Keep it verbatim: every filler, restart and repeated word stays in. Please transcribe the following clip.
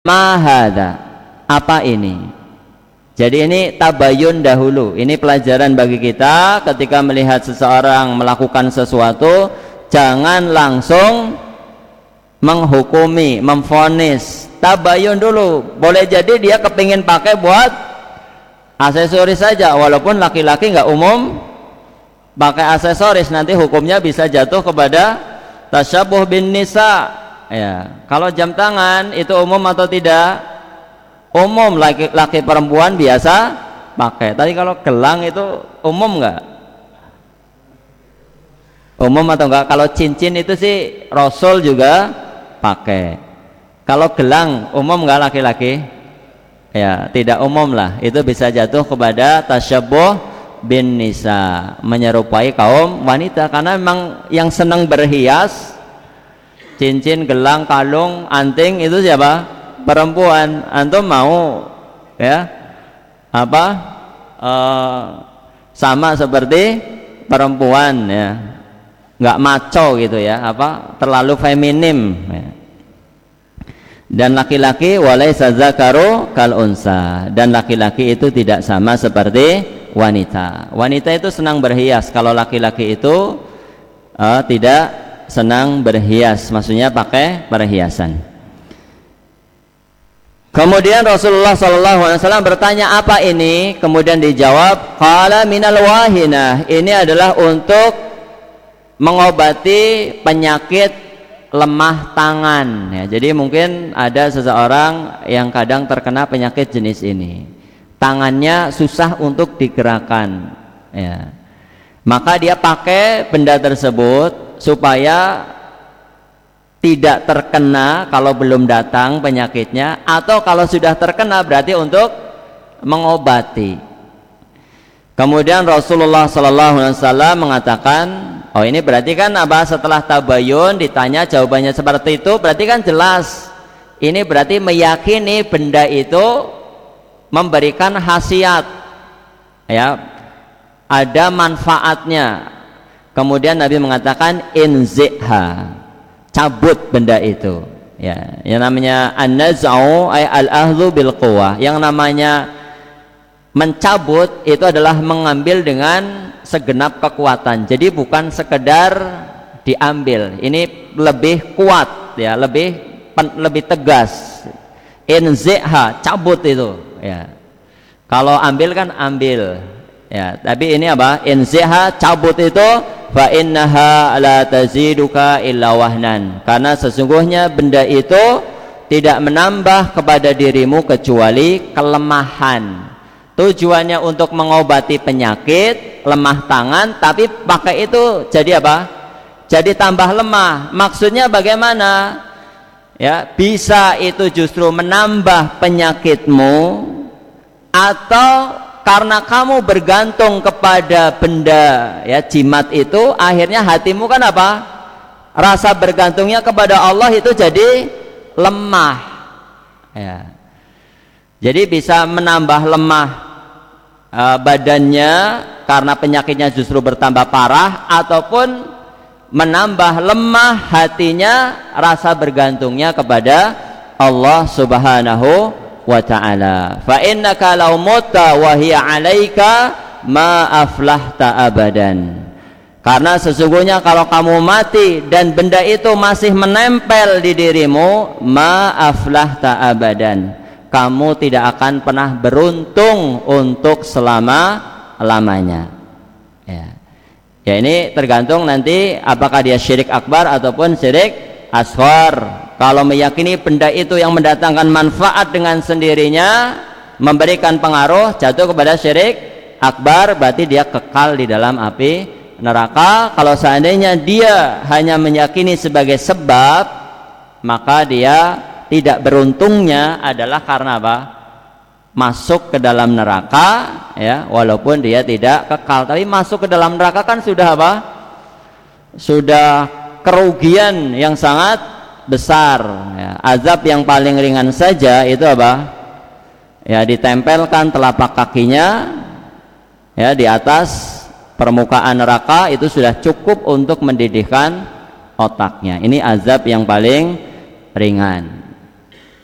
Mahada, apa ini? Jadi ini tabayun dahulu. Ini pelajaran bagi kita ketika melihat seseorang melakukan sesuatu, jangan langsung menghukumi, memvonis. Tabayun dulu. Boleh jadi dia kepingin pakai buat aksesoris saja, walaupun laki-laki nggak umum pakai aksesoris, nanti hukumnya bisa jatuh kepada tasyabuh bin nisa. Ya, kalau jam tangan itu umum atau tidak? Umum, laki-laki perempuan biasa pakai. Tadi kalau gelang itu umum nggak? Umum atau enggak? Kalau cincin itu sih Rasul juga pakai. Kalau gelang umum nggak laki-laki? Ya, tidak umum lah. Itu bisa jatuh kepada tasyabuh bin nisa, menyerupai kaum wanita, karena memang yang senang berhias, cincin, gelang, kalung, anting itu siapa? Perempuan. Antum mau ya apa uh, sama seperti perempuan ya, nggak maco gitu ya, apa terlalu feminim ya. Dan laki-laki walaysa dzakaru kal unsa, dan laki-laki itu tidak sama seperti wanita. Wanita itu senang berhias, kalau laki-laki itu uh, tidak senang berhias, maksudnya pakai perhiasan. Kemudian Rasulullah shallallahu alaihi wasallam bertanya, apa ini? Kemudian dijawab, qala minal wahinah, ini adalah untuk mengobati penyakit lemah tangan ya. Jadi mungkin ada seseorang yang kadang terkena penyakit jenis ini, tangannya susah untuk digerakkan ya, maka dia pakai benda tersebut supaya tidak terkena kalau belum datang penyakitnya, atau kalau sudah terkena berarti untuk mengobati. Kemudian Rasulullah shallallahu alaihi wasallam mengatakan, oh ini berarti kan apa, setelah tabayun ditanya jawabannya seperti itu, berarti kan jelas ini berarti meyakini benda itu memberikan khasiat ya, ada manfaatnya. Kemudian Nabi mengatakan inziha, cabut benda itu ya. Yang namanya an-naz'u ay al-ahdhu bil quwwah, yang namanya mencabut itu adalah mengambil dengan segenap kekuatan. Jadi bukan sekedar diambil, ini lebih kuat ya, lebih lebih tegas. Inziha, cabut itu ya. Kalau ambil kan ambil ya, tapi ini apa? Inziha, cabut itu, fa innaha la taziduka illa wahnan, karena sesungguhnya benda itu tidak menambah kepada dirimu kecuali kelemahan. Tujuannya untuk mengobati penyakit lemah tangan, tapi pakai itu jadi apa? Jadi tambah lemah. Maksudnya bagaimana? Ya, bisa itu justru menambah penyakitmu, atau karena kamu bergantung kepada benda ya, jimat itu, akhirnya hatimu kan apa? Rasa bergantungnya kepada Allah itu jadi lemah ya. Jadi bisa menambah lemah uh, badannya karena penyakitnya justru bertambah parah, ataupun menambah lemah hatinya, rasa bergantungnya kepada Allah subhanahu wa ta'ala. Fa innaka law mutta wa hiya 'alaika ma aflahta abadan. Karena sesungguhnya kalau kamu mati dan benda itu masih menempel di dirimu, ma aflahta abadan, kamu tidak akan pernah beruntung untuk selama-lamanya ya. Ya, ini tergantung nanti apakah dia syirik akbar ataupun syirik asghar. Kalau meyakini benda itu yang mendatangkan manfaat dengan sendirinya, memberikan pengaruh, jatuh kepada syirik akbar, berarti dia kekal di dalam api neraka. Kalau seandainya dia hanya meyakini sebagai sebab, maka dia tidak beruntungnya adalah karena apa? Masuk ke dalam neraka ya, walaupun dia tidak kekal. Tapi masuk ke dalam neraka kan sudah apa? Sudah kerugian yang sangat besar ya. Azab yang paling ringan saja itu apa? Ya, ditempelkan telapak kakinya ya di atas permukaan neraka, itu sudah cukup untuk mendidihkan otaknya. Ini azab yang paling ringan.